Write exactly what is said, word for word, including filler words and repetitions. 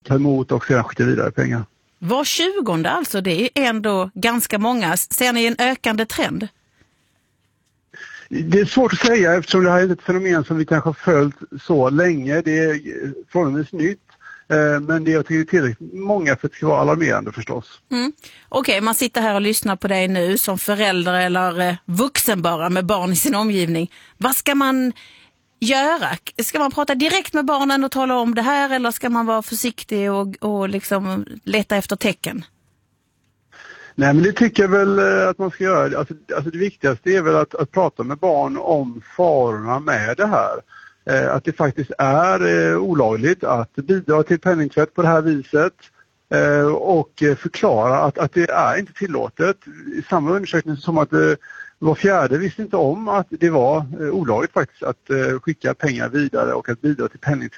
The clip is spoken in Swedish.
ta emot och sedan skicka vidare pengar. Var tjugonde alltså, det är ändå ganska många. Ser ni en ökande trend? Det är svårt att säga eftersom det här är ett fenomen som vi kanske har följt så länge. Det är förhållandevis nytt. Men det är tillräckligt många för att det ska vara alarmerande förstås. Mm. Okej, okay, man sitter här och lyssnar på dig nu som förälder eller vuxen bara med barn i sin omgivning. Vad ska man göra? Ska man prata direkt med barnen och tala om det här eller ska man vara försiktig och, och liksom leta efter tecken? Nej, men det tycker jag väl att man ska göra. Alltså, alltså det viktigaste är väl att, att prata med barn om farorna med det här. Eh, att det faktiskt är eh, olagligt att bidra till penningtvätt på det här viset eh, och förklara att, att det är inte tillåtet. I samma undersökning som att eh, var fjärde visste inte om att det var eh, olagligt faktiskt att eh, skicka pengar vidare och att bidra till penningtvätt